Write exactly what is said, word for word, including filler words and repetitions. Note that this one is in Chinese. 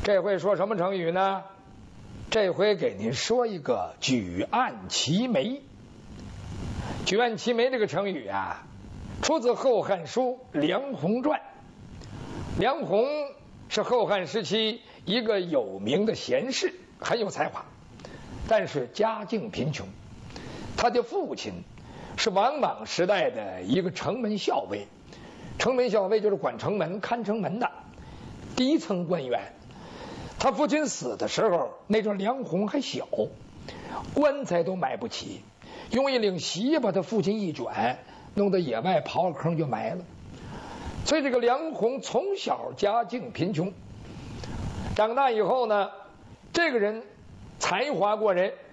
这回说什么成语呢？这回给您说一个举案齐眉。举案齐眉这个成语啊，出自《后汉书·梁鸿传》。梁鸿是后汉时期一个有名的贤士，很有才华，但是家境贫穷。他的父亲是王莽时代的一个城门校尉，城门校尉就是管城门、看城门的低层官员。他父亲死的时候，那阵梁鸿还小，棺材都买不起，用一领席把他父亲一卷，弄到野外刨个坑就埋了。所以这个梁鸿从小家境贫穷，长大以后呢，这个人才华过人，